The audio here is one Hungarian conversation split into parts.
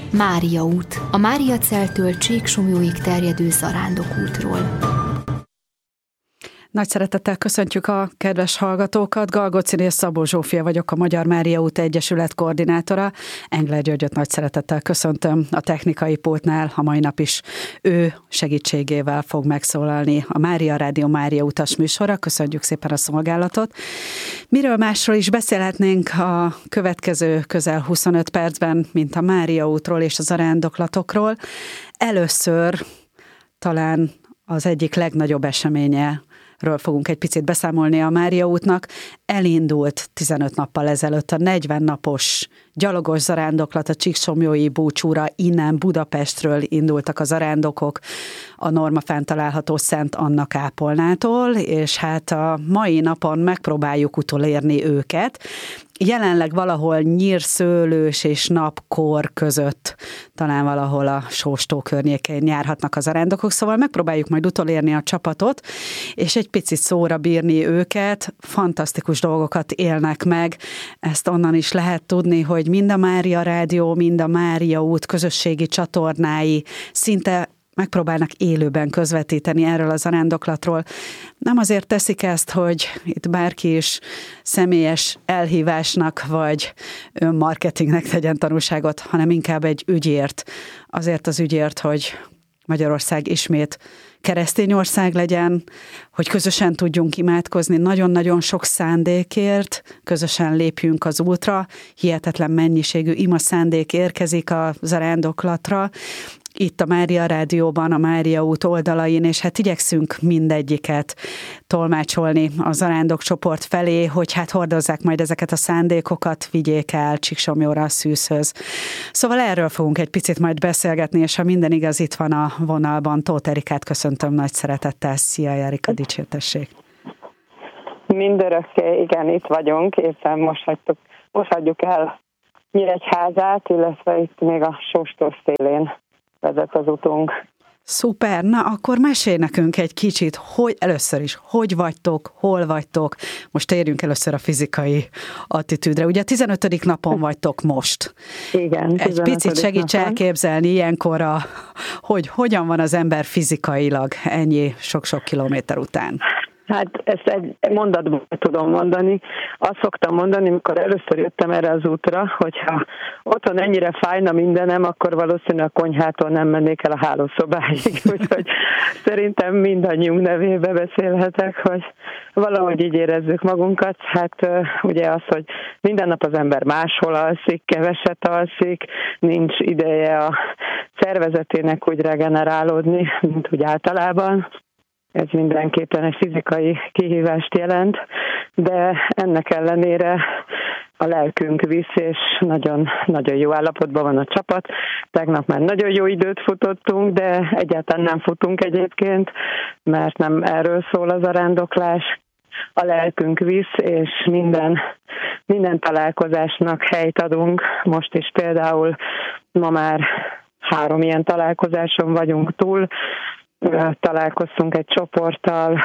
Mária út, a Máriaceltől Csíksomlyóig terjedő zarándokútról. Nagy szeretettel köszöntjük a kedves hallgatókat. Galgócin és Szabó Zsófia vagyok, a Magyar Mária út Egyesület koordinátora. Engler Györgyöt nagy szeretettel köszöntöm a technikai pultnál. A mai nap is ő segítségével fog megszólalni a Mária Rádió Mária utas műsora. Köszönjük szépen a szolgálatot. Miről másról is beszélhetnénk a következő közel 25 percben, mint a Mária útról és a zarándoklatokról. Először talán az egyik legnagyobb eseménye ről fogunk egy picit beszámolni a Mária útnak. Elindult 15 nappal ezelőtt a 40 napos gyalogos zarándoklat a Csíksomlyói búcsúra. Innen Budapestről indultak a zarándokok a Normafán található Szent Anna kápolnától, és hát a mai napon megpróbáljuk utolérni őket. Jelenleg valahol Nyírszőlős és Napkor között, talán valahol a Sóstó környékén járhatnak a zarándokok, szóval megpróbáljuk majd utolérni a csapatot, és egy picit szóra bírni őket. Fantasztikus dolgokat élnek meg, ezt onnan is lehet tudni, hogy mind a Mária Rádió, mind a Mária út közösségi csatornái szinte megpróbálnak élőben közvetíteni erről a zarándoklatról. Nem azért teszik ezt, hogy itt bárki is személyes elhívásnak vagy marketingnek tegyen tanúságot, hanem inkább egy ügyért. Azért az ügyért, hogy Magyarország ismét keresztény ország legyen, hogy közösen tudjunk imádkozni nagyon-nagyon sok szándékért, közösen lépjünk az útra, hihetetlen mennyiségű ima szándék érkezik a zarándoklatra, itt a Mária Rádióban, a Mária út oldalain, és hát igyekszünk mindegyiket tolmácsolni a zarándok csoport felé, hogy hát hordozzák majd ezeket a szándékokat, vigyék el Csíksomlyóra a szűzhöz. Szóval erről fogunk egy picit majd beszélgetni, és ha minden igaz, itt van a vonalban Tóth Erikát köszöntöm nagy szeretettel. Szia, Erika, dicsértessék! Mindörökké, igen, itt vagyunk, éppen most hagyjuk el Nyíregyházát, illetve itt még a Sóstó szélén vezet az utunk. Szuper, na akkor mesélj nekünk egy kicsit, hogy először is, hogy vagytok, hol vagytok. Most térjünk először a fizikai attitűdre. Ugye a 15. napon vagytok most. Igen. Egy picit segíts elképzelni ilyenkor, hogy hogyan van az ember fizikailag ennyi sok-sok kilométer után. Hát ezt egy mondatban tudom mondani. Azt szoktam mondani, amikor először jöttem erre az útra, hogyha otthon ennyire fájna mindenem, akkor valószínűleg a konyhától nem mennék el a hálószobáig. Úgyhogy szerintem mindannyiunk nevébe beszélhetek, hogy valahogy így érezzük magunkat. Hát ugye az, hogy minden nap az ember máshol alszik, keveset alszik, nincs ideje a szervezetének úgy regenerálódni, mint úgy általában. Ez mindenképpen egy fizikai kihívást jelent, de ennek ellenére a lelkünk visz, és nagyon, nagyon jó állapotban van a csapat. Tegnap már nagyon jó időt futottunk, de egyáltalán nem futunk egyébként, mert nem erről szól az zarándoklás. A lelkünk visz, és minden találkozásnak helyt adunk. Most is például ma már 3 ilyen találkozáson vagyunk túl. Találkoztunk egy csoporttal,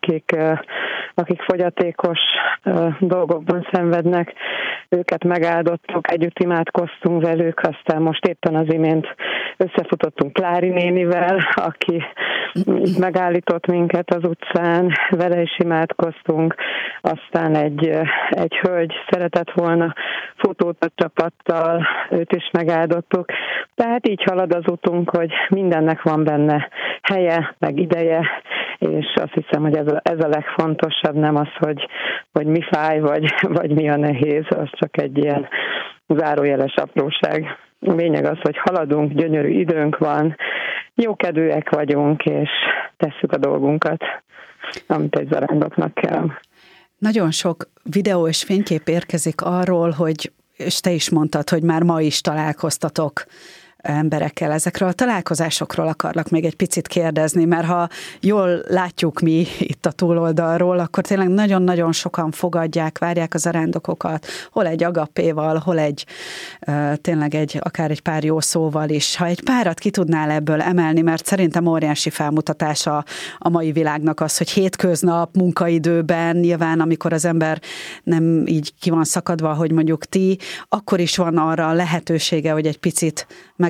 akik fogyatékos dolgokban szenvednek, őket megáldottuk, együtt imádkoztunk velük, aztán most éppen az imént összefutottunk Klári nénivel, aki megállított minket az utcán, vele is imádkoztunk, aztán egy hölgy szeretett volna futót a csapattal, őt is megáldottuk. Tehát így halad az utunk, hogy mindennek van benne helye, meg ideje, és azt hiszem, hogy ez a legfontosabb, nem az, hogy mi fáj, vagy mi a nehéz, az csak egy ilyen zárójeles apróság. A lényeg az, hogy haladunk, gyönyörű időnk van, jókedvűek vagyunk, és tesszük a dolgunkat, amit egy zarándoknak kell. Nagyon sok videó és fénykép érkezik arról, hogy, és te is mondtad, hogy már ma is találkoztatok emberekkel. Ezekről a találkozásokról akarlak még egy picit kérdezni, mert ha jól látjuk mi itt a túloldalról, akkor tényleg nagyon-nagyon sokan fogadják, várják az zarándokokat, hol egy agapéval, hol tényleg akár egy pár jó szóval is. Ha egy párat ki tudnál ebből emelni, mert szerintem óriási felmutatása a mai világnak az, hogy hétköznap, munkaidőben, nyilván amikor az ember nem így ki van szakadva, hogy mondjuk ti, akkor is van arra lehetősége, hogy egy picit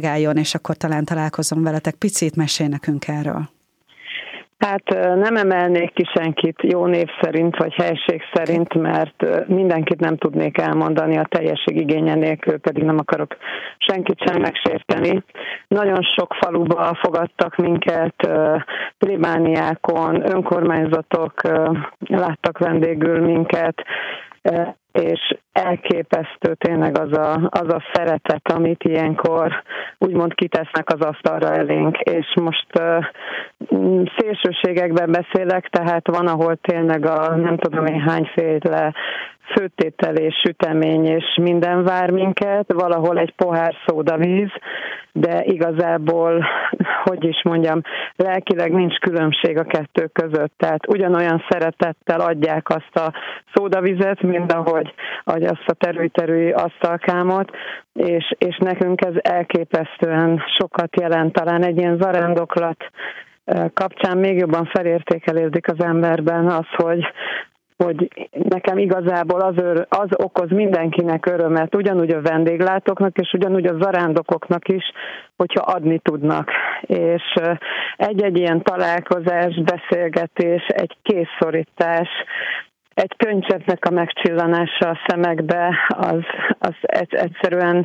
megálljon, és akkor talán találkozom veletek. Picit mesélj nekünk erről. Hát nem emelnék ki senkit jó név szerint, vagy helység szerint, mert mindenkit nem tudnék elmondani a teljesség igénye nélkül, pedig nem akarok senkit sem megsérteni. Nagyon sok faluba fogadtak minket, plébániákon, önkormányzatok láttak vendégül minket, és elképesztő tényleg az a szeretet, amit ilyenkor úgymond kitesznek az asztalra elénk. És most szélsőségekben beszélek, tehát van, ahol tényleg a nem tudom én hányféle főtétel és sütemény és minden vár minket, valahol egy pohár szódavíz, de igazából, hogy is mondjam, lelkileg nincs különbség a kettő között. Tehát ugyanolyan szeretettel adják azt a szódavizet, mint ahogy azt a terülj asztalkámot, és nekünk ez elképesztően sokat jelent. Talán egy ilyen zarándoklat kapcsán még jobban felértékelődik az emberben az, hogy nekem igazából az okoz mindenkinek örömet, ugyanúgy a vendéglátóknak, és ugyanúgy a zarándokoknak is, hogyha adni tudnak. És egy-egy ilyen találkozás, beszélgetés, egy kézszorítás, egy könycseppnek a megcsillanása a szemekbe, az egyszerűen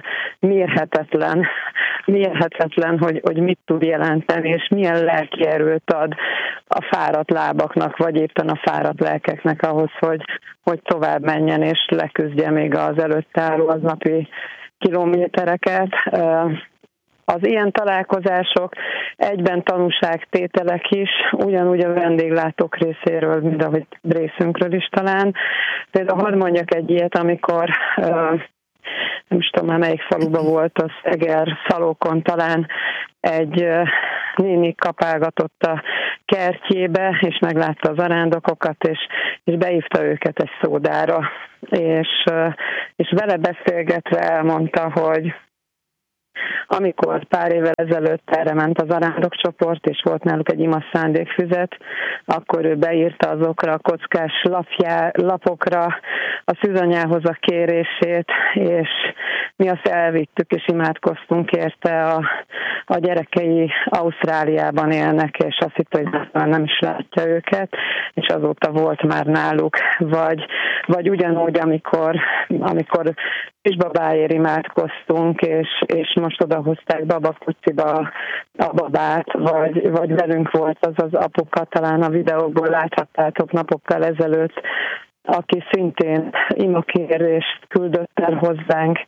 mérhetetlen, hogy mit tud jelenteni, és milyen lelki erőt ad a fáradt lábaknak, vagy éppen a fáradt lelkeknek ahhoz, hogy tovább menjen, és leküzdje még az előtt álló aznapi kilométereket. Az ilyen találkozások egyben tanúságtételek is, ugyanúgy a vendéglátók részéről, mint ahogy részünkről is talán. Például hadd mondjak egy ilyet, amikor nem is tudom már melyik faluban volt, az Eger-Szalókon talán egy néni kapálgatott a kertjébe, és meglátta az zarándokokat, és beívta őket egy szódára. És vele beszélgetve elmondta, hogy amikor pár évvel ezelőtt erre ment az arándokcsoport, és volt náluk egy ima szándékfüzet, akkor ő beírta azokra a kockás lapokra a szűzanyához a kérését, és mi azt elvittük, és imádkoztunk érte. A gyerekei Ausztráliában élnek, és azt hitt, hogy nem is látja őket, és azóta volt már náluk. Vagy ugyanúgy, amikor kisbabáért imádkoztunk, és most odahozták babakuciba a babát, vagy velünk volt az apuka, talán a videóból láthattátok napokkal ezelőtt, aki szintén imakérést küldött el hozzánk,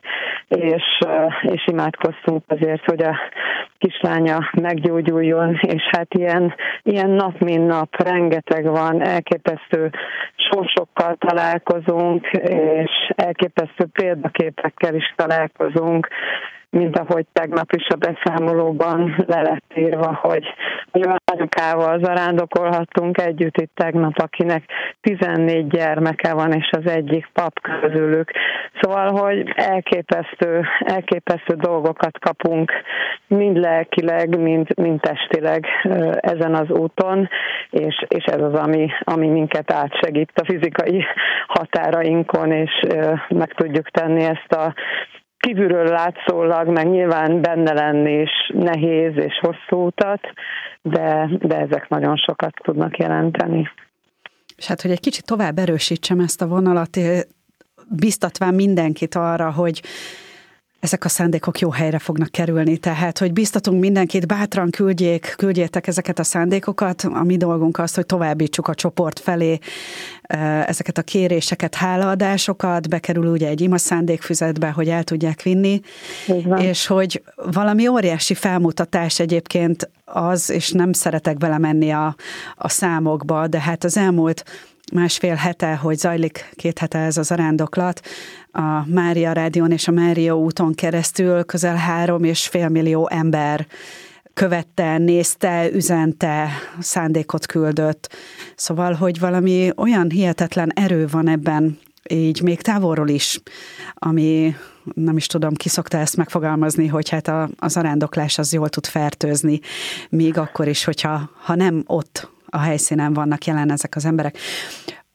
és imádkoztunk azért, hogy a kislánya meggyógyuljon, és hát ilyen nap mint nap rengeteg van, elképesztő sorsokkal találkozunk, és elképesztő példaképekkel is találkozunk, mint ahogy tegnap is a beszámolóban le lett írva, hogy olyan anyukával zarándokolhattunk együtt itt tegnap, akinek 14 gyermeke van, és az egyik pap közülük. Szóval, hogy elképesztő dolgokat kapunk, mind lelkileg, mind testileg ezen az úton, és ez az, ami minket átsegít a fizikai határainkon, és meg tudjuk tenni ezt a kívülről látszólag, meg nyilván benne lenni is nehéz és hosszú utat, de ezek nagyon sokat tudnak jelenteni. És hát, hogy egy kicsit tovább erősítsem ezt a vonalat, biztatván mindenkit arra, hogy ezek a szándékok jó helyre fognak kerülni, tehát, hogy biztatunk mindenkit, bátran küldjétek ezeket a szándékokat. A mi dolgunk az, hogy továbbítsuk a csoport felé ezeket a kéréseket, hálaadásokat, bekerül ugye egy ima szándékfüzetbe, hogy el tudják vinni, és hogy valami óriási felmutatás egyébként az, és nem szeretek belemenni a számokba, de hát az elmúlt másfél hete, hogy zajlik 2 hete ez az arándoklat, a Mária Rádión és a Mária úton keresztül közel 3,5 millió ember követte, nézte, üzente, szándékot küldött. Szóval, hogy valami olyan hihetetlen erő van ebben, így még távolról is, ami nem is tudom, ki szokta ezt megfogalmazni, hogy hát az arándoklás az jól tud fertőzni, még akkor is, hogyha nem ott a helyszínen vannak jelen ezek az emberek.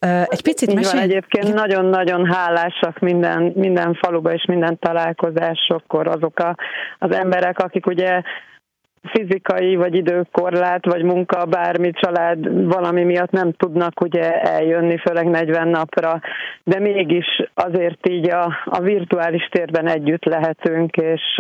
Egy picit mesélj. Egyébként nagyon-nagyon hálásak minden faluba és minden találkozásokkor azok az emberek, akik ugye fizikai, vagy időkorlát, vagy munka, bármi család valami miatt nem tudnak ugye eljönni, főleg 40 napra, de mégis azért így a virtuális térben együtt lehetünk, és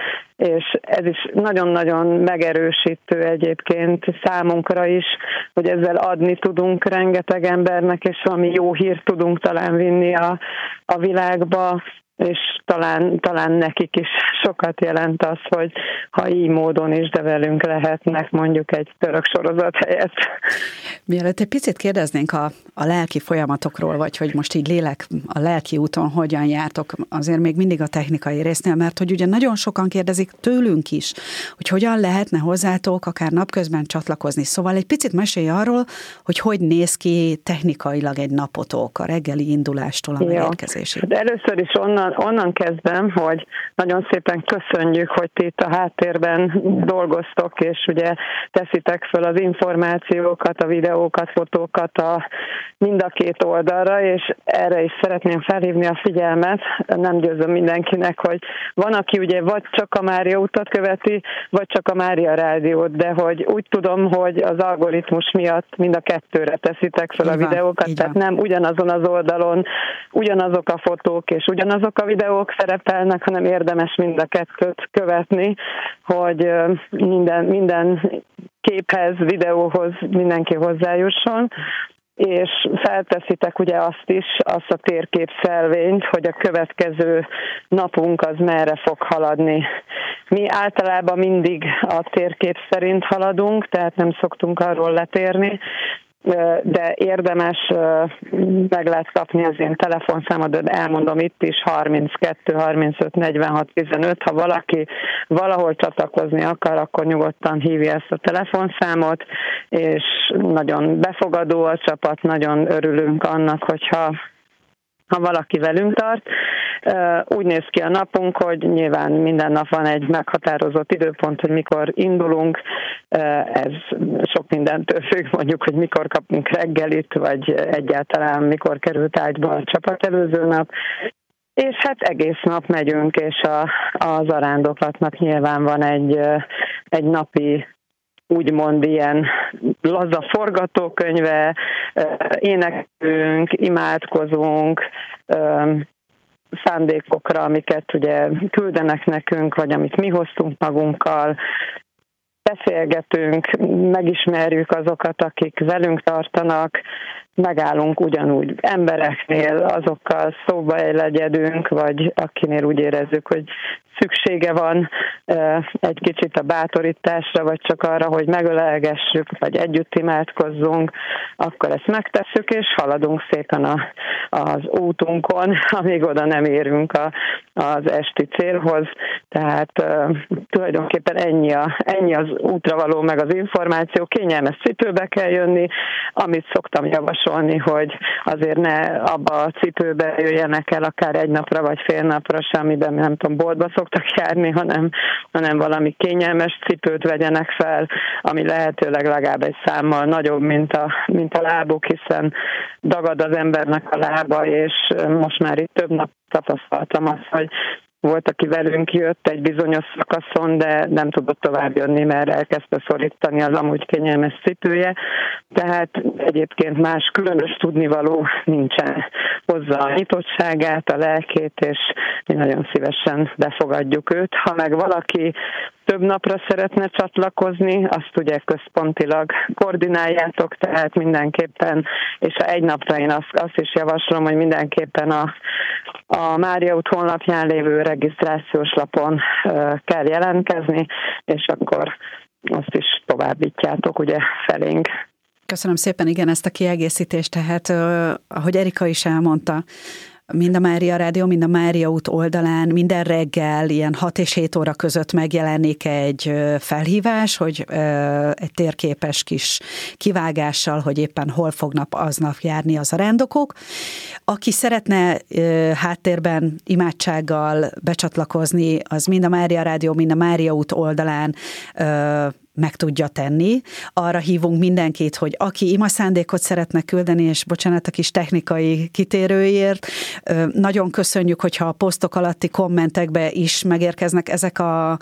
ez is nagyon-nagyon megerősítő egyébként számunkra is, hogy ezzel adni tudunk rengeteg embernek, és valami jó hírt tudunk talán vinni a világba, és talán nekik is sokat jelent az, hogy ha így módon is, de velünk lehetnek mondjuk egy török sorozat helyett. Mielőtt egy picit kérdeznénk a lelki folyamatokról, vagy hogy most így a lelki úton hogyan jártok, azért még mindig a technikai résznél, mert hogy ugye nagyon sokan kérdezik tőlünk is, hogy hogyan lehetne hozzátok akár napközben csatlakozni. Szóval egy picit mesélj arról, hogy néz ki technikailag egy napotok a reggeli indulástól a megérkezésig. De először is onnan kezdem, hogy nagyon szépen köszönjük, hogy ti itt a háttérben dolgoztok, és ugye teszitek föl az információkat, a videókat, fotókat mind a két oldalra, és erre is szeretném felhívni a figyelmet. Nem győzöm mindenkinek, hogy van, aki ugye vagy csak a Mária utat követi, vagy csak a Mária rádiót, de hogy úgy tudom, hogy az algoritmus miatt mind a kettőre teszitek fel a videókat, tehát nem ugyanazon az oldalon ugyanazok a fotók és ugyanazok a videók szerepelnek, hanem érdemes mind a kettőt követni, hogy minden képhez, videóhoz mindenki hozzájusson, és felteszitek ugye azt a térképszelvényt, hogy a következő napunk az merre fog haladni. Mi általában mindig a térkép szerint haladunk, tehát nem szoktunk arról letérni, de érdemes meg lehet kapni az én telefonszámot, de elmondom itt is 32 35 46 15, ha valaki valahol csatlakozni akar, akkor nyugodtan hívja ezt a telefonszámot, és nagyon befogadó a csapat, nagyon örülünk annak, hogyha valaki velünk tart. Úgy néz ki a napunk, hogy nyilván minden nap van egy meghatározott időpont, hogy mikor indulunk. Ez sok mindentől függ, mondjuk, hogy mikor kapunk reggelit, vagy egyáltalán mikor került ágyba a csapat előző nap. És hát egész nap megyünk, és a zarándoklatnak nyilván van egy napi, úgymond ilyen laza forgatókönyve, énekelünk, imádkozunk, szándékokra, amiket ugye küldenek nekünk, vagy amit mi hoztunk magunkkal, beszélgetünk, megismerjük azokat, akik velünk tartanak, megállunk ugyanúgy embereknél, azokkal szóba legyedünk, vagy akinél úgy érezzük, hogy szüksége van egy kicsit a bátorításra, vagy csak arra, hogy megölelgessük, vagy együtt imádkozzunk, akkor ezt megtesszük, és haladunk szépen az útunkon, amíg oda nem érünk az esti célhoz. Tehát tulajdonképpen ennyi az útra való, meg az információ. Kényelmes cipőbe kell jönni, amit szoktam javasolni, hogy azért ne abba a cipőbe jöjjenek el akár egy napra, vagy fél napra sem, amiben nem tudom, boltba szoktak járni, hanem valami kényelmes cipőt vegyenek fel, ami lehetőleg legalább egy számmal nagyobb, mint a lábuk, hiszen dagad az embernek a lába, és most már itt több nap tapasztaltam azt, hogy volt, aki velünk jött egy bizonyos szakaszon, de nem tudott tovább jönni, mert elkezdte szorítani az amúgy kényelmes cipője. Tehát egyébként más különös tudnivaló nincsen. Hozza a nyitottságát, a lelkét, és mi nagyon szívesen befogadjuk őt. Ha meg valaki több napra szeretne csatlakozni, azt ugye központilag koordináljátok, tehát mindenképpen, és ha egy napra én azt is javaslom, hogy mindenképpen a Mária út honlapján lévő regisztrációs lapon kell jelentkezni, és akkor azt is továbbítjátok ugye felénk. Köszönöm szépen, igen, ezt a kiegészítést, tehát ahogy Erika is elmondta, mind a Mária Rádió, mind a Mária út oldalán minden reggel ilyen 6 és 7 óra között megjelenik egy felhívás, hogy egy térképes kis kivágással, hogy éppen hol fognak aznap járni a zarándokok. Aki szeretne háttérben imádsággal becsatlakozni, az mind a Mária Rádió, mind a Mária út oldalán meg tudja tenni. Arra hívunk mindenkit, hogy aki imaszándékot szeretne küldeni, és bocsánat a kis technikai kitérőért, nagyon köszönjük, hogyha a posztok alatti kommentekbe is megérkeznek ezek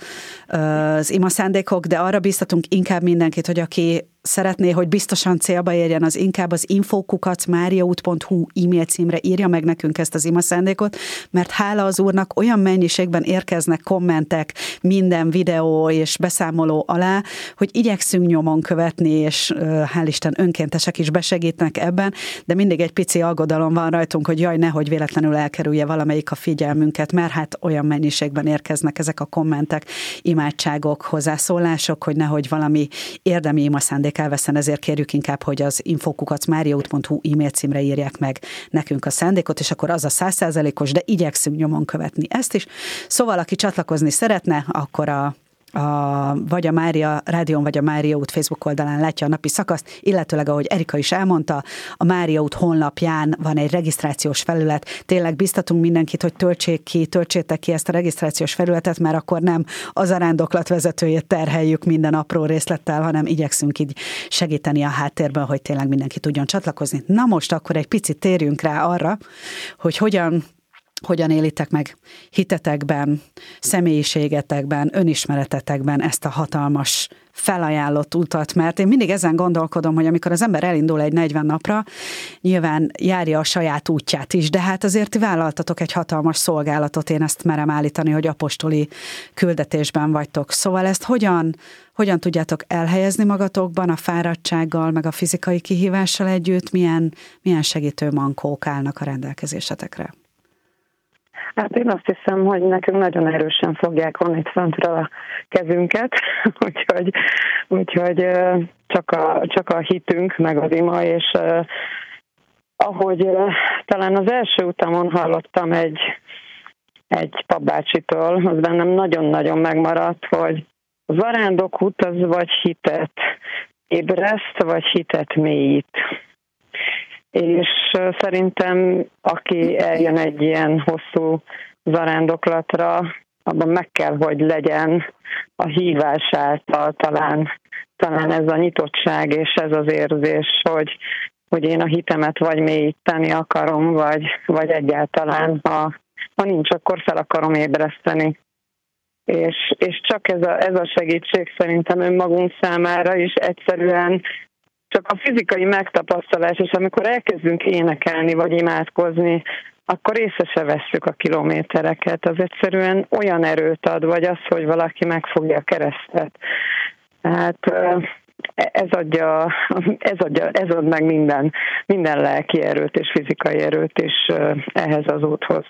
az imaszándékok, de arra biztatunk inkább mindenkit, hogy aki szeretné, hogy biztosan célba érjen, az inkább az info@mariaút.hu e-mail címre írja meg nekünk ezt az imaszándékot, mert hála az Úrnak olyan mennyiségben érkeznek kommentek minden videó és beszámoló alá, hogy igyekszünk nyomon követni, és hál' Isten önkéntesek is besegítnek ebben, de mindig egy pici aggodalom van rajtunk, hogy jaj, nehogy véletlenül elkerülje valamelyik a figyelmünket, mert hát olyan mennyiségben érkeznek ezek a kommentek, imádságok, hozzászólások, hogy nehogy valami érdemi imaszándék elveszen, ezért kérjük inkább, hogy az info@mariaút.hu e-mail címre írják meg nekünk a szándékot, és akkor az a 100%-os, de igyekszünk nyomon követni ezt is. Szóval, aki csatlakozni szeretne, akkor vagy a Mária Rádión, vagy a Mária út Facebook oldalán látja a napi szakaszt, illetőleg, ahogy Erika is elmondta, a Mária út honlapján van egy regisztrációs felület. Tényleg biztatunk mindenkit, hogy töltsétek ki ezt a regisztrációs felületet, mert akkor nem az arándoklat vezetőjét terheljük minden apró részlettel, hanem igyekszünk így segíteni a háttérben, hogy tényleg mindenki tudjon csatlakozni. Na most akkor egy picit térjünk rá arra, hogy hogyan élitek meg hitetekben, személyiségetekben, önismeretetekben ezt a hatalmas felajánlott utat, mert én mindig ezen gondolkodom, hogy amikor az ember elindul egy 40 napra, nyilván járja a saját útját is, de hát azért ti vállaltatok egy hatalmas szolgálatot, én ezt merem állítani, hogy apostoli küldetésben vagytok. Szóval ezt hogyan tudjátok elhelyezni magatokban a fáradtsággal, meg a fizikai kihívással együtt, milyen segítő mankók állnak a rendelkezésetekre? Hát én azt hiszem, hogy nekünk nagyon erősen fogják vonni itt föntre a kezünket, úgyhogy csak a hitünk, meg az ima, és ahogy talán az első utamon hallottam egy papbácsitól, az bennem nagyon-nagyon megmaradt, hogy a zarándokút az vagy hitet ébreszt, vagy hitet mélyít. És szerintem, aki eljön egy ilyen hosszú zarándoklatra, abban meg kell, hogy legyen a hívás által talán ez a nyitottság és ez az érzés, hogy én a hitemet vagy mélyíteni akarom, vagy egyáltalán, ha nincs, akkor fel akarom ébreszteni. És csak ez a segítség szerintem önmagunk számára is egyszerűen csak a fizikai megtapasztalás, és amikor elkezdünk énekelni vagy imádkozni, akkor észre se vesszük a kilométereket. Az egyszerűen olyan erőt ad, vagy az, hogy valaki megfogja a keresztet. Tehát ez ad meg minden lelki erőt és fizikai erőt is ehhez az úthoz.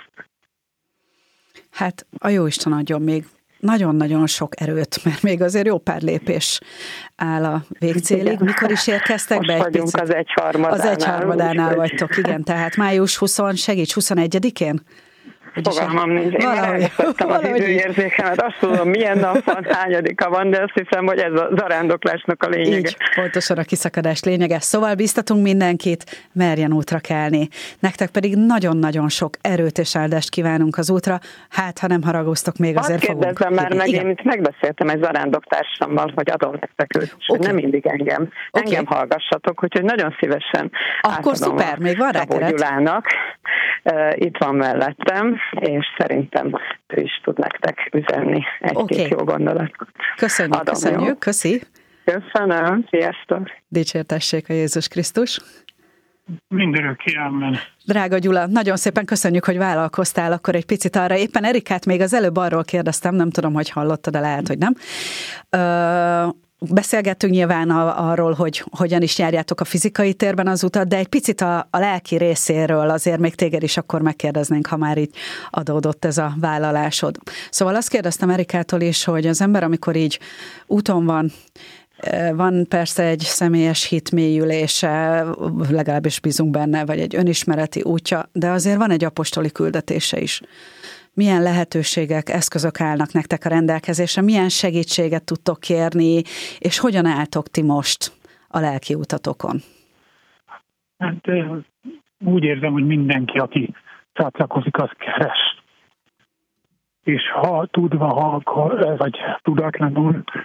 Hát a Jóisten adjon még nagyon-nagyon sok erőt, mert még azért jó pár lépés áll a végcélig. Mikor is érkeztek be? Most vagyunk az 1/3-ánál. Az 1/3-ánál vagytok, igen. Tehát május 21-én? Fogalmam nincs. Én már elvesztettem az időérzékemet. Azt tudom, milyen nap van, hányadika van, de azt hiszem, hogy ez a zarándoklásnak a lényege. Így, pontosan a kiszakadás lényege. Szóval biztatunk mindenkit, merjen útra kelni. Nektek pedig nagyon-nagyon sok erőt és áldást kívánunk az útra. Hát, ha nem haragoztok, még azért fogunk. Azt kérdezzem már meg, én itt megbeszéltem egy zarándoktársammal, hogy adom nektek őt, okay. Nem mindig engem. Okay. Engem hallgassatok, úgyhogy nagyon szívesen akkor szuper, még van rá keret. Gyulának. Itt van mellettem, és szerintem ő is tud nektek üzenni egy-két jó gondolatot. Köszönjük, köszi. Köszönöm, sziasztok. Dicsértessék a Jézus Krisztus. Mindörökké, amen. Drága Gyula, nagyon szépen köszönjük, hogy vállalkoztál akkor egy picit arra. Éppen Erikát még az előbb arról kérdeztem, nem tudom, hogy hallottad, de lehet, hogy nem. Beszélgettünk nyilván arról, hogy hogyan is járjátok a fizikai térben az utat, de egy picit a lelki részéről azért még téged is akkor megkérdeznénk, ha már így adódott ez a vállalásod. Szóval azt kérdeztem Erikától is, hogy az ember, amikor így úton van persze egy személyes hitmélyülése, legalábbis bízunk benne, vagy egy önismereti útja, de azért van egy apostoli küldetése is. Milyen lehetőségek, eszközök állnak nektek a rendelkezésre, milyen segítséget tudtok kérni, és hogyan álltok ti most a lelki utatokon? Hát úgy érzem, hogy mindenki, aki csatlakozik, az keres. És ha tudva, vagy tudatlanul,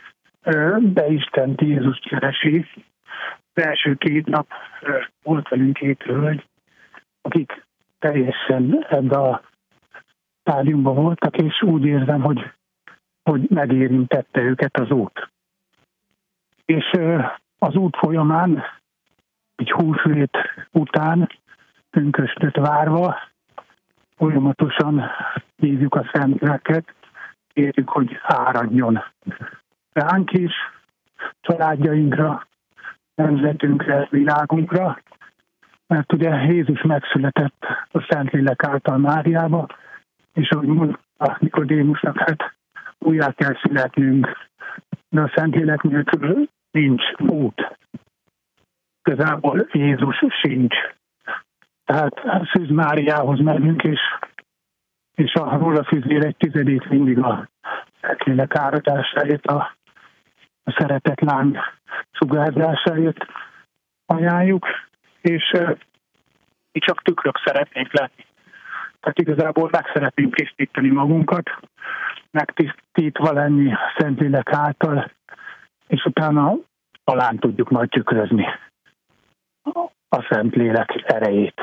de Isten Jézus keresi. Az első 2 nap volt velünk 2 hölgy, akik teljesen ebbe a stádiumban voltak, és úgy érzem, hogy megérintette őket az út. És az út folyamán, egy húsvét után, pünköstöt várva, folyamatosan hívjuk a Szentléleket, kérjük, hogy áradjon ránk is, családjainkra, nemzetünkre, világunkra, mert ugye Jézus megszületett a Szentlélek által Máriába, és ahogy mondta Nikodémusnak, hát újjá kell születnünk, de a Szentlélek nélkül nincs út. Igazából Jézus sincs. Tehát Szűz Máriához megyünk, és a rózsafűzér 1/10 mindig a Szentlélek áradásáért, a szeretet láng sugárzásáért ajánljuk, és mi csak tükrök szeretnénk lenni. Tehát igazából meg szeretnénk tisztítani magunkat, megtisztítva lenni a Szentlélek által, és utána talán tudjuk majd tükrözni a Szentlélek erejét.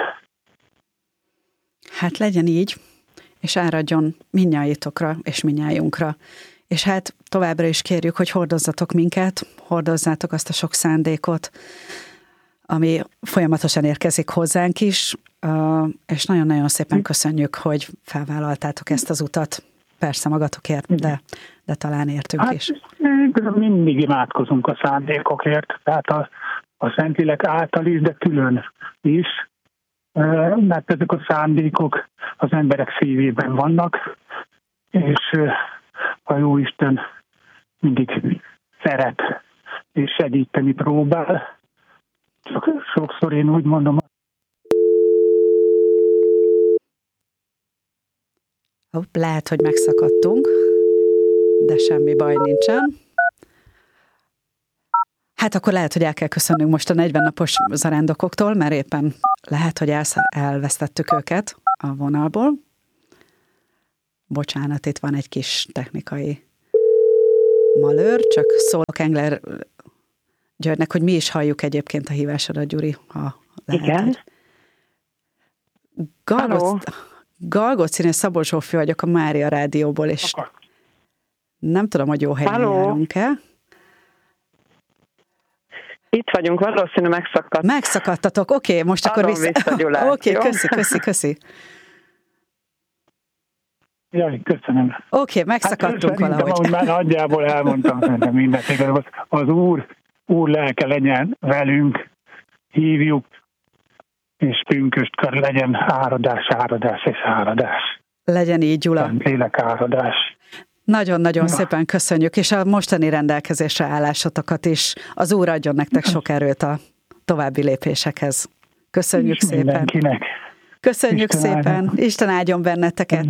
Hát legyen így, és áradjon mindnyájitokra és mindnyájunkra. És hát továbbra is kérjük, hogy hordozzatok minket, hordozzátok azt a sok szándékot, ami folyamatosan érkezik hozzánk is, és nagyon-nagyon szépen köszönjük, hogy felvállaltátok ezt az utat. Persze magatokért, de talán értünk is. Mindig imádkozunk a szándékokért, tehát a Szentlélek által is, de külön is, mert ezek a szándékok az emberek szívében vannak, és a Jóisten mindig szeret és segíteni próbál. Csak sokszor én úgy mondom, lehet, hogy megszakadtunk, de semmi baj nincsen. Hát akkor lehet, hogy el kell köszönnünk most a 40 napos zarándokoktól, mert éppen lehet, hogy elvesztettük őket a vonalból. Bocsánat, itt van egy kis technikai malőr, csak szólok Engler Györgynek, hogy mi is halljuk egyébként a hívásodat, Gyuri, ha lehet. Igen. Galgocin és Szabó Zsófi vagyok a Mária Rádióból, és nem tudom, hogy jó helyen járunk-e. Itt vagyunk, valószínű megszakadt. Megszakadtatok, oké, most akkor Oké, köszi. Jaj, köszönöm. Oké, megszakadtunk valahogy. Ahogy már nagyjából elmondtam, szerintem mindent. Az Úr lelke legyen velünk, hívjuk, és pünköstkor legyen áradás. Legyen így, Gyula. Lélek áradás. Nagyon-nagyon szépen köszönjük, és a mostani rendelkezésre állásotokat is. Az Úr adjon nektek sok erőt a további lépésekhez. Köszönjük és szépen. Mindenkinek. Köszönjük szépen. Isten áldjon benneteket.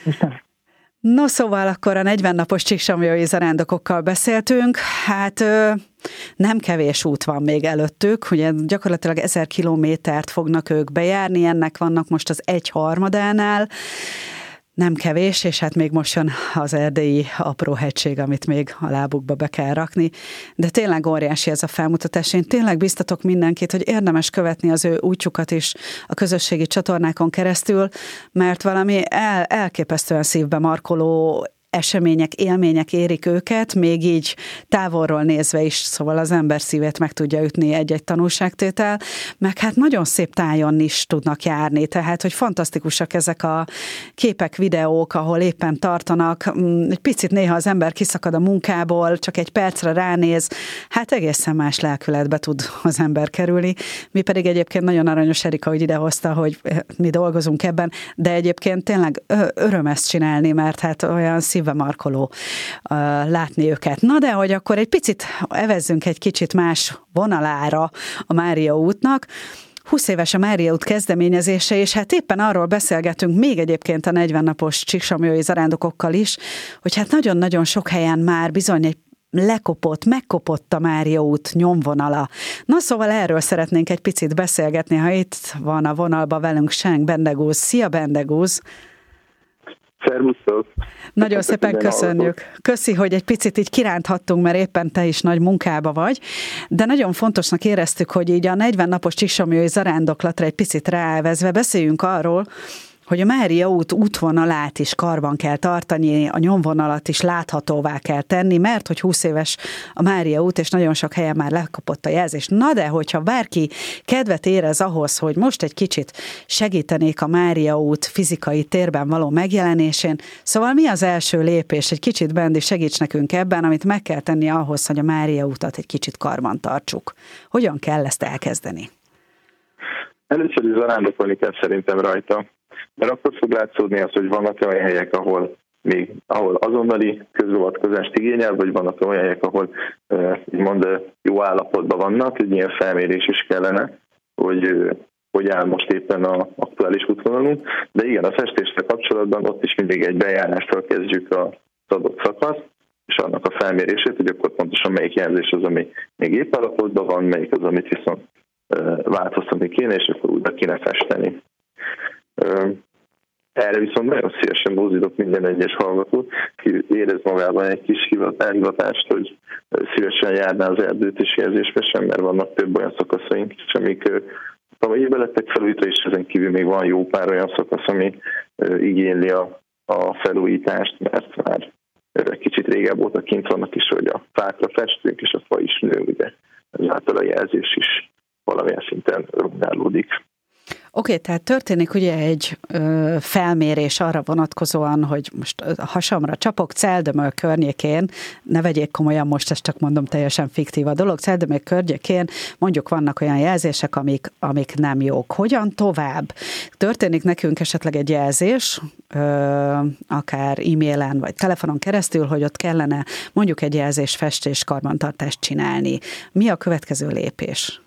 No, szóval akkor a 40 napos csíksamjói zarándokokkal beszéltünk. Hát nem kevés út van még előttük, ugye gyakorlatilag 1000 kilométert fognak ők bejárni, ennek vannak most az 1/3-ánál. Nem kevés, és hát még most jön az erdélyi apró hegység, amit még a lábukba be kell rakni. De tényleg óriási ez a felmutatás. Én tényleg biztatok mindenkit, hogy érdemes követni az ő útjukat is a közösségi csatornákon keresztül, mert valami elképesztően szívbe markoló események, élmények érik őket, még így távolról nézve is, szóval az ember szívét meg tudja ütni egy-egy tanulságtétel, meg hát nagyon szép tájon is tudnak járni, tehát, hogy fantasztikusak ezek a képek, videók, ahol éppen tartanak, egy picit néha az ember kiszakad a munkából, csak egy percre ránéz, hát egészen más lelkületbe tud az ember kerülni. Mi pedig egyébként nagyon aranyos Erika, hogy idehozta, hogy mi dolgozunk ebben, de egyébként tényleg öröm ezt csinálni, mert hát olyan szívbe markoló látni őket. Na de, hogy akkor egy picit evezzünk egy kicsit más vonalára a Mária útnak. 20 éves a Mária út kezdeményezése, és hát éppen arról beszélgetünk még egyébként a 40 napos csíksamjói zarándokokkal is, hogy hát nagyon-nagyon sok helyen már bizony egy megkopott a Mária út nyomvonala. Na szóval erről szeretnénk egy picit beszélgetni, ha itt van a vonalban velünk Senk Bendegúz. Szia, Bendegúz! Szervusztok! Nagyon szépen köszönjük. Köszi, hogy egy picit így kiránthattunk, mert éppen te is nagy munkába vagy, de nagyon fontosnak éreztük, hogy így a 40 napos Csíksomlyói zarándoklatra egy picit ráelvezve beszéljünk arról, hogy a Mária út útvonalát is karban kell tartani, a nyomvonalat is láthatóvá kell tenni, mert hogy 20 éves a Mária út, és nagyon sok helyen már lekapott a jelzés. Na de, hogyha bárki kedvet érez ahhoz, hogy most egy kicsit segítenék a Mária út fizikai térben való megjelenésén, szóval mi az első lépés? Egy kicsit, Bendi, segíts nekünk ebben, amit meg kell tenni ahhoz, hogy a Mária utat egy kicsit karban tartsuk. Hogyan kell ezt elkezdeni? Először is zarándokolni kell szerintem rajta. Mert akkor fog látszódni az, hogy vannak olyan helyek, ahol azonnali közbeavatkozást igényel, vagy vannak olyan helyek, ahol jó állapotban vannak, egy ilyen felmérés is kellene, hogy áll most éppen az aktuális útvonalunk. De igen, a festéssel kapcsolatban ott is mindig egy bejárástól kezdjük az adott szakaszt, és annak a felmérését, hogy akkor pontosan melyik jelzés az, ami még épp állapotban van, melyik az, amit viszont változtatni kéne, és akkor újra kéne festeni. Erre viszont nagyon szívesen buzdítok minden egyes hallgatót, ki érez magában egy kis elhivatást, hogy szívesen járná az erdőt és jelzésfessen, mert vannak több olyan szakaszaink is, amik tavalyi lettek felújítva, és ezen kívül még van jó pár olyan szakasz, ami igényli a felújítást, mert már kicsit régebb óta kint vannak is, hogy a fákra festünk, és a fa is nő, ugye ezáltal a jelzés is valamilyen szinten rongálódik. Oké, tehát történik ugye egy felmérés arra vonatkozóan, hogy most hasamra csapok Celdömöl környékén, ne vegyék komolyan, most ezt csak mondom, teljesen fiktív a dolog, Celdömöl környékén mondjuk vannak olyan jelzések, amik nem jók. Hogyan tovább? Történik nekünk esetleg egy jelzés, akár e-mailen vagy telefonon keresztül, hogy ott kellene mondjuk egy jelzés festés karbantartást csinálni. Mi a következő lépés?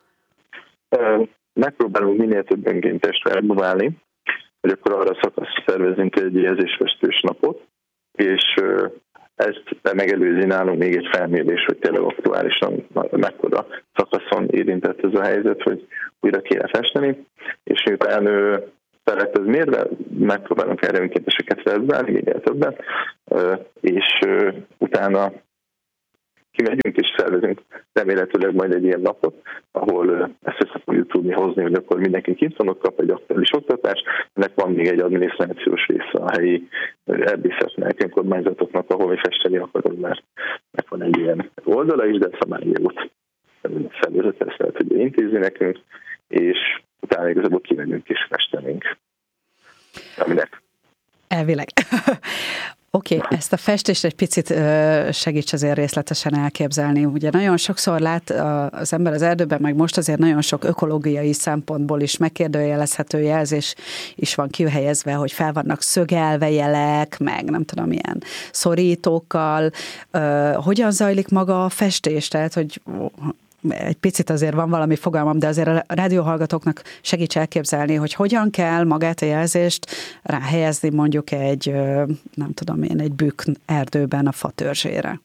Megpróbálunk minél több önkéntest elmúlni, hogy akkor arra szakaszra szervezünk egy jelzésfestős napot, és ezt megelőzi nálunk még egy felmérés, hogy tényleg aktuálisan mekkora szakaszon érintett ez a helyzet, hogy újra kéne festeni, és miután felett ez mérve, megpróbálunk erre önkénteseket felválni, minél többet, és utána kimegyünk és szervezünk remélhetőleg majd egy ilyen napot, ahol ezt össze fogjuk tudni hozni, hogy akkor mindenki kint van, ott kap egy aktuális oktatást. Ennek van még egy adminisztrációs része a helyi erdészetnek, önkormányzatoknak, ahol mi festeni akarunk, mert van egy ilyen oldala is, de ezt a Mária út szervezet ezt lehet, hogy intézni nekünk, és utána igazából kimegyünk és festenénk. Aminek. Elvileg. Oké, ezt a festést egy picit segíts azért részletesen elképzelni. Ugye nagyon sokszor lát az ember az erdőben, meg most azért nagyon sok ökológiai szempontból is megkérdőjelezhető jelzés is van kihelyezve, hogy fel vannak szögelve jelek, meg nem tudom, ilyen szorítókkal. Hogyan zajlik maga a festés? Tehát, hogy egy picit azért van valami fogalmam, de azért a rádióhallgatóknak segíts elképzelni, hogy hogyan kell magát a jelzést ráhelyezni mondjuk egy, nem tudom én, egy bükk erdőben a fa törzsére.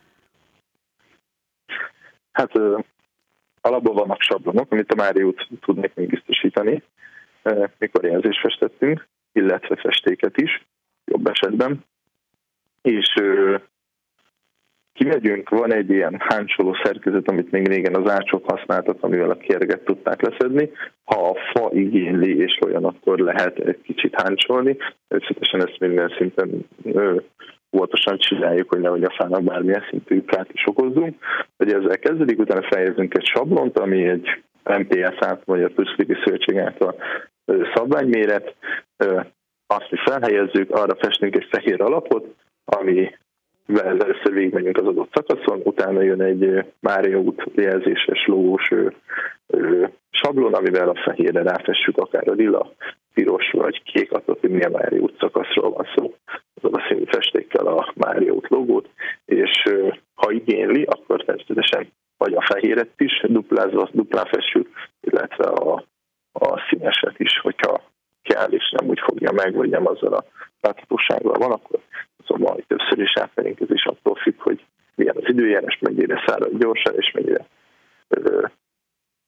Hát alapból vannak sablonok, amit a Mária út tud nekünk biztosítani, mikor jelzést festettünk, illetve festéket is, jobb esetben. És kimegyünk, van egy ilyen háncsoló szerkezet, amit még régen az ácsok használtak, amivel a kérget tudták leszedni. Ha a fa igényli és olyan, akkor lehet egy kicsit háncsolni. Természetesen ezt minden szinten óvatosan csináljuk, hogy nehogy a fának bármilyen szintű kárt is okozzunk. Hogy ezzel kezdődik, utána feljegyzünk egy sablont, ami egy MPS által, vagy a Püszliki Szövetség által szabványméret. Azt mi felhelyezzük, arra festünk egy fehér alapot, ami először végigmegyünk az adott szakaszon, utána jön egy Mária út jelzéses logós sablon, amivel a fehérre ráfessük akár a lila, piros vagy kék, attól, hogy milyen Mária út szakaszról van szó, azon a színű festékkel a Mária út logót, és ha igényli, akkor természetesen vagy a fehéret is duplán fessük, illetve a színeset is, hogyha kell, és nem úgy fogja meg, vagy nem azzal a láthatósággal van, akkor szóval hogy többször is átmenünk, ez is attól függ, hogy milyen az időjárás, mennyire szárad gyorsan, és mennyire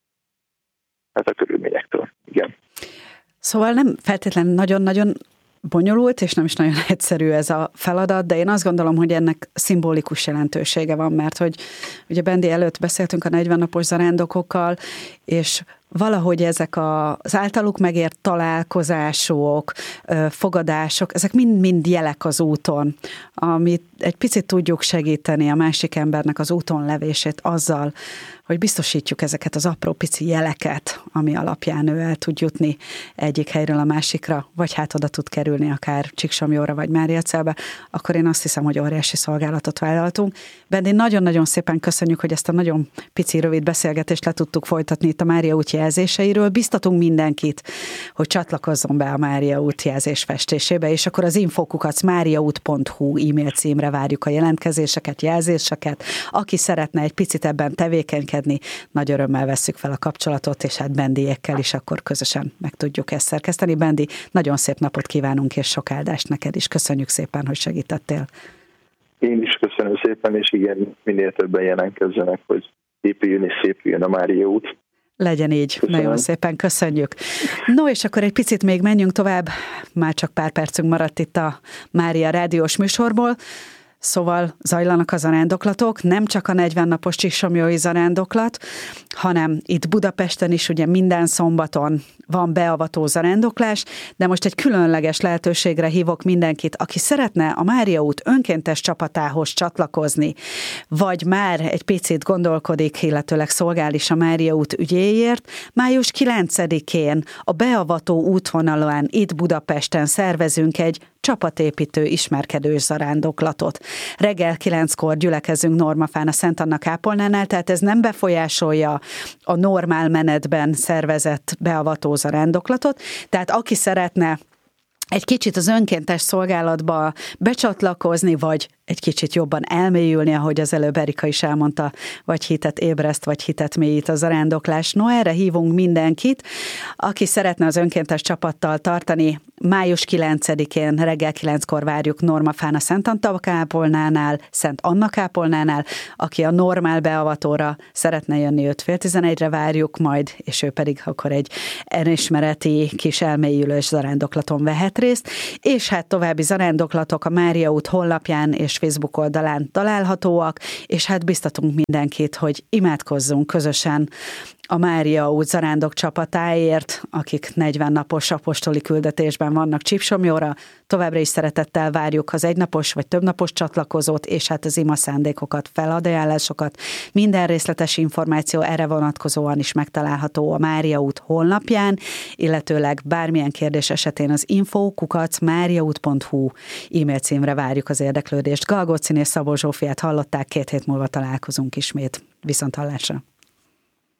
hát a körülményektől. Igen. Szóval nem feltétlenül nagyon-nagyon bonyolult, és nem is nagyon egyszerű ez a feladat, de én azt gondolom, hogy ennek szimbolikus jelentősége van, mert hogy ugye Bendi előtt beszéltünk a 40 napos zarándokokkal, és valahogy ezek az általuk megért találkozások, fogadások, ezek mind jelek az úton, amit egy picit tudjuk segíteni a másik embernek az úton levését azzal, hogy biztosítjuk ezeket az apró pici jeleket, ami alapján ő el tud jutni egyik helyről a másikra, vagy hát oda tud kerülni akár Csíksomlyóra, vagy Máriacelbe, akkor én azt hiszem, hogy óriási szolgálatot vállaltunk. Bendi, nagyon-nagyon szépen köszönjük, hogy ezt a nagyon pici, rövid beszélgetést le tudtuk folytatni itt a Mária út jelzéseiről. Biztatunk mindenkit, hogy csatlakozzon be a Mária út jelzés festésébe, és akkor az info@mariaút.hu e-mail címre várjuk a jelentkezéseket, jelzéseket. Aki szeretne egy picit ebben tevékenykedni, nagy örömmel vesszük fel a kapcsolatot, és hát Bendiékkel is akkor közösen meg tudjuk ezt szerkeszteni. Bendi, nagyon szép napot kívánunk, és sok áldást neked is. Köszönjük szépen, hogy segítettél. Én is köszönöm szépen, és igen, minél többen jelentkezzenek, hogy épüljön és szépüljön a Mária út. Legyen így. Köszönöm. Nagyon szépen köszönjük. No, és akkor egy picit még menjünk tovább. Már csak pár percünk maradt itt a Mária rádiós műsorból. Szóval zajlanak a zarándoklatok, nem csak a 40 napos csíksomlyói zarándoklat, hanem itt Budapesten is ugye minden szombaton van beavató zarándoklás, de most egy különleges lehetőségre hívok mindenkit, aki szeretne a Mária út önkéntes csapatához csatlakozni, vagy már egy picit gondolkodik, illetőleg szolgál is a Mária út ügyéért. Május 9-én a beavató útvonalán itt Budapesten szervezünk egy csapatépítő ismerkedős zarándoklatot. Reggel 9-kor gyülekezünk Normafán a Szent Anna kápolnánál, tehát ez nem befolyásolja a normál menetben szervezett beavató zarándoklatot, tehát aki szeretne egy kicsit az önkéntes szolgálatba becsatlakozni, vagy egy kicsit jobban elmélyülni, ahogy az előbb Erika is elmondta, vagy hitet ébreszt, vagy hitet mélyít a zarándoklás. No, erre hívunk mindenkit, aki szeretne az önkéntes csapattal tartani. Május 9-én reggel 9-kor várjuk Normafán a Szent Anna kápolnánál, Szent Anna kápolnánál, aki a normál beavatóra szeretne jönni, 10:30-re várjuk majd, és ő pedig akkor egy önismereti kis elmélyülős zarándoklaton vehet részt, és hát további zarándoklatok a Mária út honlapján és Facebook oldalán találhatóak, és hát biztatunk mindenkit, hogy imádkozzunk közösen a Mária út zarándok csapatáért, akik 40 napos apostoli küldetésben vannak Csíksomlyóra. Továbbra is szeretettel várjuk az egynapos vagy többnapos csatlakozót, és hát az ima szándékokat, feladajánlásokat. Minden részletes információ erre vonatkozóan is megtalálható a Mária út honlapján, illetőleg bármilyen kérdés esetén az info@mariaút.hu e-mail címre várjuk az érdeklődést. Galgócin és Szabó Zsófiát hallották, 2 hét múlva találkozunk ismét. Viszonthallásra!